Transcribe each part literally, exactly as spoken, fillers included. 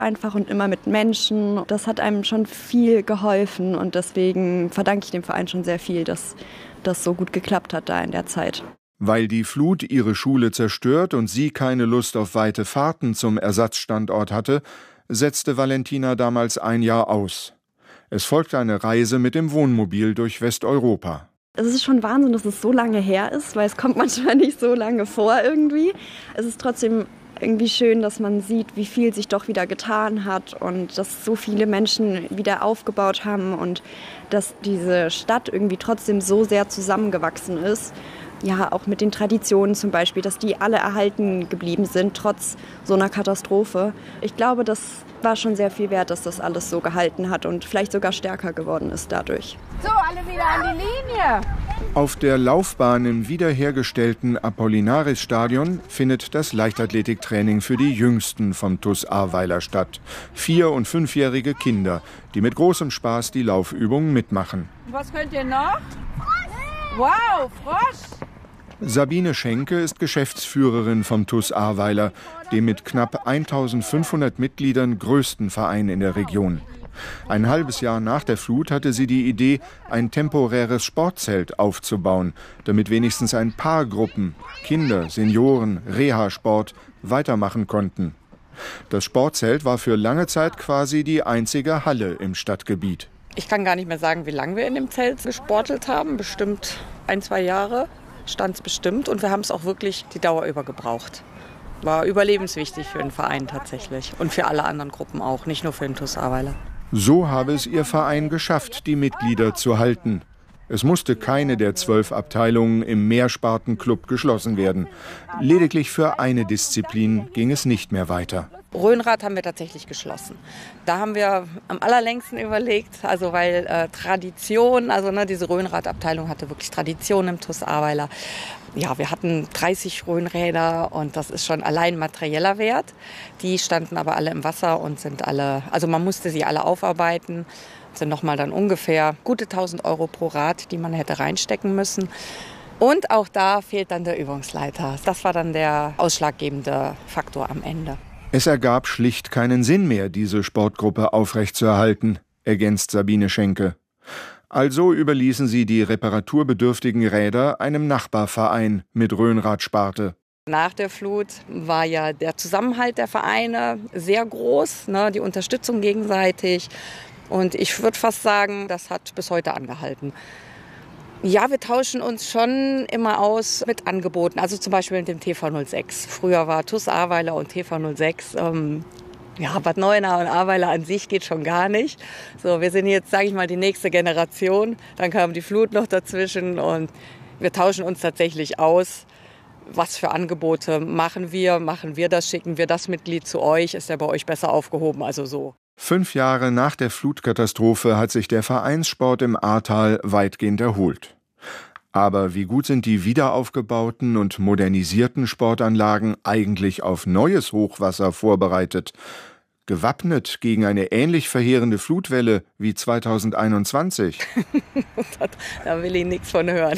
einfach und immer mit Menschen. Das hat einem schon viel geholfen und deswegen verdanke ich dem Verein schon sehr viel, dass das so gut geklappt hat da in der Zeit. Weil die Flut ihre Schule zerstört und sie keine Lust auf weite Fahrten zum Ersatzstandort hatte, setzte Valentina damals ein Jahr aus. Es folgte eine Reise mit dem Wohnmobil durch Westeuropa. Es ist schon Wahnsinn, dass es so lange her ist, weil es kommt manchmal nicht so lange vor irgendwie. Es ist trotzdem irgendwie schön, dass man sieht, wie viel sich doch wieder getan hat und dass so viele Menschen wieder aufgebaut haben und dass diese Stadt irgendwie trotzdem so sehr zusammengewachsen ist. Ja, auch mit den Traditionen zum Beispiel, dass die alle erhalten geblieben sind, trotz so einer Katastrophe. Ich glaube, das war schon sehr viel wert, dass das alles so gehalten hat und vielleicht sogar stärker geworden ist dadurch. So, alle wieder an die Linie! Auf der Laufbahn im wiederhergestellten Apollinaris-Stadion findet das Leichtathletiktraining für die Jüngsten vom T U S Ahrweiler statt. Vier- und fünfjährige Kinder, die mit großem Spaß die Laufübungen mitmachen. Was könnt ihr noch? Wow, Frosch! Sabine Schenke ist Geschäftsführerin vom T U S Ahrweiler, dem mit knapp eintausendfünfhundert Mitgliedern größten Verein in der Region. Ein halbes Jahr nach der Flut hatte sie die Idee, ein temporäres Sportzelt aufzubauen, damit wenigstens ein paar Gruppen, Kinder, Senioren, Reha-Sport, weitermachen konnten. Das Sportzelt war für lange Zeit quasi die einzige Halle im Stadtgebiet. Ich kann gar nicht mehr sagen, wie lange wir in dem Zelt gesportelt haben. Bestimmt ein, zwei Jahre stand es bestimmt. Und wir haben es auch wirklich die Dauer über gebraucht. War überlebenswichtig für den Verein tatsächlich. Und für alle anderen Gruppen auch, nicht nur für den T U S Ahrweiler. So habe es ihr Verein geschafft, die Mitglieder zu halten. Es musste keine der zwölf Abteilungen im Mehrspartenclub geschlossen werden. Lediglich für eine Disziplin ging es nicht mehr weiter. Rhönrad haben wir tatsächlich geschlossen. Da haben wir am allerlängsten überlegt, also weil äh, Tradition, also ne, diese Rhönradabteilung hatte wirklich Tradition im T U S Ahrweiler. Ja, wir hatten dreißig Rhönräder und das ist schon allein materieller Wert. Die standen aber alle im Wasser und sind alle, also man musste sie alle aufarbeiten. Das sind nochmal dann ungefähr gute tausend Euro pro Rad, die man hätte reinstecken müssen. Und auch da fehlt dann der Übungsleiter. Das war dann der ausschlaggebende Faktor am Ende. Es ergab schlicht keinen Sinn mehr, diese Sportgruppe aufrechtzuerhalten, ergänzt Sabine Schenke. Also überließen sie die reparaturbedürftigen Räder einem Nachbarverein mit Rhönradsparte. Nach der Flut war ja der Zusammenhalt der Vereine sehr groß, ne, die Unterstützung gegenseitig. Und ich würde fast sagen, das hat bis heute angehalten. Ja, wir tauschen uns schon immer aus mit Angeboten, also zum Beispiel mit dem T V null sechs. Früher war T U S Ahrweiler und T V null sechs. Ähm, ja, Bad Neuenahr und Ahrweiler an sich geht schon gar nicht. So, wir sind jetzt, sage ich mal, die nächste Generation. Dann kam die Flut noch dazwischen und wir tauschen uns tatsächlich aus. Was für Angebote machen wir? Machen wir das? Schicken wir das Mitglied zu euch? Ist er bei euch besser aufgehoben? Also so. Fünf Jahre nach der Flutkatastrophe hat sich der Vereinssport im Ahrtal weitgehend erholt. Aber wie gut sind die wiederaufgebauten und modernisierten Sportanlagen eigentlich auf neues Hochwasser vorbereitet? Gewappnet gegen eine ähnlich verheerende Flutwelle wie zweitausendeinundzwanzig? Da will ich nichts von hören.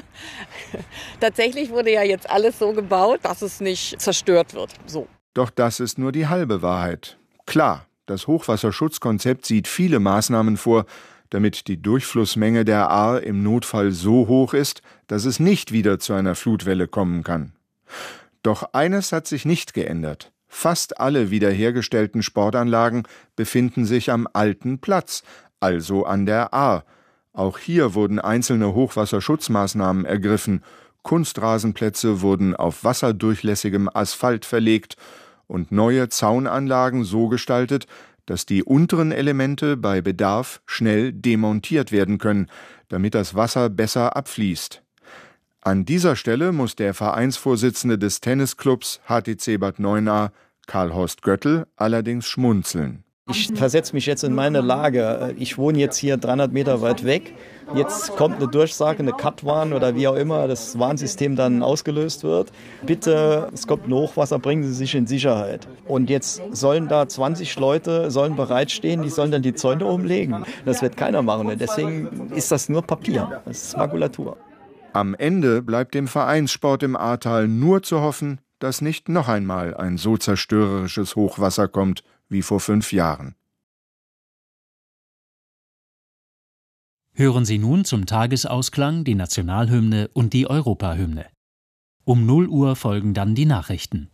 Tatsächlich wurde ja jetzt alles so gebaut, dass es nicht zerstört wird. So. Doch das ist nur die halbe Wahrheit. Klar, das Hochwasserschutzkonzept sieht viele Maßnahmen vor, damit die Durchflussmenge der Ahr im Notfall so hoch ist, dass es nicht wieder zu einer Flutwelle kommen kann. Doch eines hat sich nicht geändert. Fast alle wiederhergestellten Sportanlagen befinden sich am alten Platz, also an der Ahr. Auch hier wurden einzelne Hochwasserschutzmaßnahmen ergriffen. Kunstrasenplätze wurden auf wasserdurchlässigem Asphalt verlegt und neue Zaunanlagen so gestaltet, dass die unteren Elemente bei Bedarf schnell demontiert werden können, damit das Wasser besser abfließt. An dieser Stelle muss der Vereinsvorsitzende des Tennisclubs H T C Bad Neuenahr, Karl-Horst Göttl, allerdings schmunzeln. Ich versetze mich jetzt in meine Lage. Ich wohne jetzt hier dreihundert Meter weit weg. Jetzt kommt eine Durchsage, eine Cut-Warn oder wie auch immer das Warnsystem dann ausgelöst wird. Bitte, es kommt ein Hochwasser, bringen Sie sich in Sicherheit. Und jetzt sollen da zwanzig Leute sollen bereitstehen, die sollen dann die Zäune umlegen. Das wird keiner machen. Und deswegen ist das nur Papier. Das ist Makulatur. Am Ende bleibt dem Vereinssport im Ahrtal nur zu hoffen, dass nicht noch einmal ein so zerstörerisches Hochwasser kommt wie vor fünf Jahren. Hören Sie nun zum Tagesausklang die Nationalhymne und die Europahymne. Um null Uhr folgen dann die Nachrichten.